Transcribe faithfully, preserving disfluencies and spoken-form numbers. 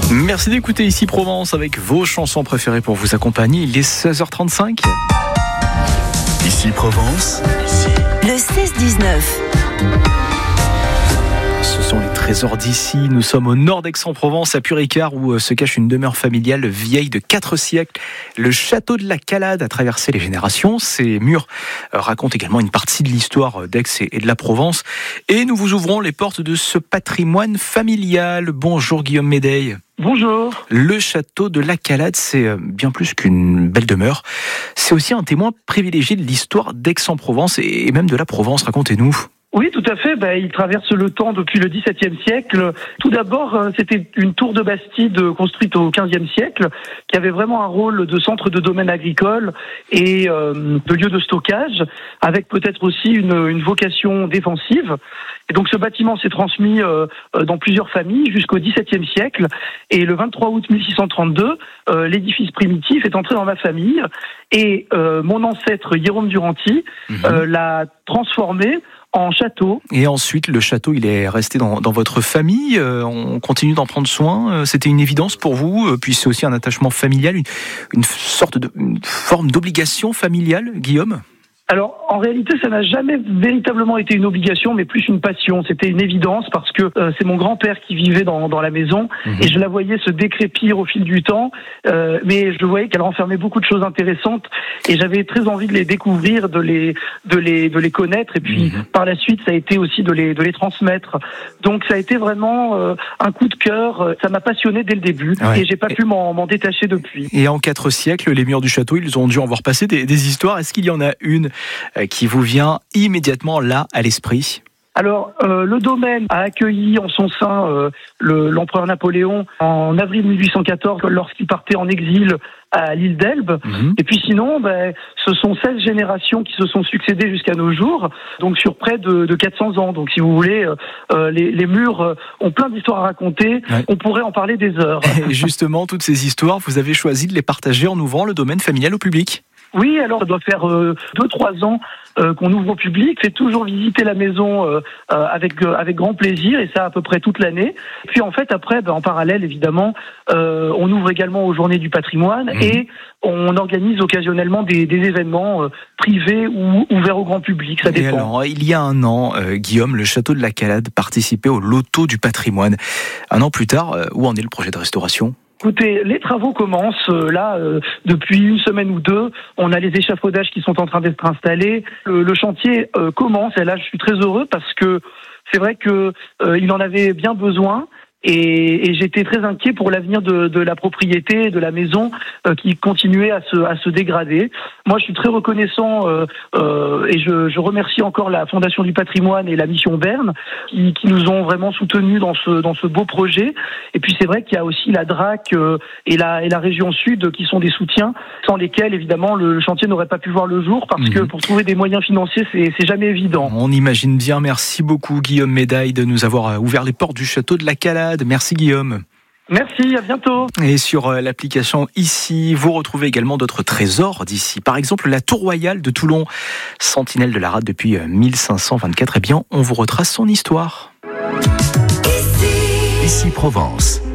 Merci d'écouter Ici Provence avec vos chansons préférées pour vous accompagner. Il est seize heures trente-cinq. Ici Provence. Le seize dix-neuf. Ce sont les trésors d'ici. Nous sommes au nord d'Aix-en-Provence, à Puricard, où se cache une demeure familiale vieille de quatre siècles. Le château de la Calade a traversé les générations. Ces murs racontent également une partie de l'histoire d'Aix et de la Provence. Et nous vous ouvrons les portes de ce patrimoine familial. Bonjour Guillaume Médeille. Bonjour. Le château de la Calade, c'est bien plus qu'une belle demeure. C'est aussi un témoin privilégié de l'histoire d'Aix-en-Provence et même de la Provence. Racontez-nous. Oui, tout à fait. Ben, il traverse le temps depuis le dix-septième siècle. Tout d'abord, c'était une tour de Bastide construite au quinzième siècle, qui avait vraiment un rôle de centre de domaine agricole et euh, de lieu de stockage, avec peut-être aussi une, une vocation défensive. Et donc, ce bâtiment s'est transmis euh, dans plusieurs familles jusqu'au dix-septième siècle. Et le vingt-trois août mille six cent trente-deux, euh, l'édifice primitif est entré dans ma famille. Et euh, mon ancêtre, Jérôme Duranty, mmh. euh, l'a transformé en château. Et ensuite, le château, il est resté dans, dans votre famille. Euh, on continue d'en prendre soin. C'était une évidence pour vous. Puis c'est aussi un attachement familial, une, une sorte de une forme d'obligation familiale, Guillaume ? Alors, en réalité, ça n'a jamais véritablement été une obligation, mais plus une passion. C'était une évidence parce que euh, c'est mon grand-père qui vivait dans, dans la maison mmh. et je la voyais se décrépir au fil du temps, euh, mais je voyais qu'elle renfermait beaucoup de choses intéressantes et j'avais très envie de les découvrir, de les, de les, de les connaître et puis mmh. par la suite, ça a été aussi de les, de les transmettre. Donc, ça a été vraiment euh, un coup de cœur. Ça m'a passionné dès le début ouais. et j'ai pas et... pu m'en, m'en détacher depuis. Et en quatre siècles, les murs du château, ils ont dû en voir passer des, des histoires. Est-ce qu'il y en a une qui vous vient immédiatement là à l'esprit ? Alors, euh, le domaine a accueilli en son sein euh, le, l'empereur Napoléon en avril mille huit cent quatorze lorsqu'il partait en exil à l'île d'Elbe. Mmh. Et puis sinon, ben, ce sont seize générations qui se sont succédées jusqu'à nos jours, donc sur près de, de quatre cents ans. Donc si vous voulez, euh, les, les murs ont plein d'histoires à raconter, ouais. On pourrait en parler des heures. Et justement, toutes ces histoires, vous avez choisi de les partager en ouvrant le domaine familial au public ? Oui, alors ça doit faire euh, deux, trois ans euh, qu'on ouvre au public. Fait toujours visiter la maison euh, euh, avec euh, avec grand plaisir et ça à peu près toute l'année. Puis en fait après, ben, en parallèle évidemment, euh, on ouvre également aux Journées du Patrimoine mmh. et on organise occasionnellement des, des événements euh, privés ou ouverts au grand public. Ça dépend. Et alors, il y a un an, euh, Guillaume, le château de la Calade participait au Loto du Patrimoine. Un an plus tard, euh, où en est le projet de restauration ? Écoutez, les travaux commencent euh, là euh, depuis une semaine ou deux. On a les échafaudages qui sont en train d'être installés. Le, le chantier euh, commence et là je suis très heureux parce que c'est vrai que euh, il en avait bien besoin. Et, et j'étais très inquiet pour l'avenir de, de la propriété, de la maison euh, qui continuait à se, à se dégrader. Moi, je suis très reconnaissant euh, euh, et je, je remercie encore la Fondation du Patrimoine et la Mission Berne qui, qui nous ont vraiment soutenus dans ce, dans ce beau projet. Et puis, c'est vrai qu'il y a aussi la D R A C euh, et, la, et la région Sud qui sont des soutiens sans lesquels, évidemment, le chantier n'aurait pas pu voir le jour parce mmh. que pour trouver des moyens financiers, c'est, c'est jamais évident. On imagine bien. Merci beaucoup, Guillaume Médeille, de nous avoir ouvert les portes du château de la Calade. Merci Guillaume. Merci, à bientôt. Et sur l'application Ici, vous retrouvez également d'autres trésors d'ici. Par exemple, la Tour Royale de Toulon, sentinelle de la rade depuis mille cinq cent vingt-quatre. Eh bien, on vous retrace son histoire. Ici, Ici Provence.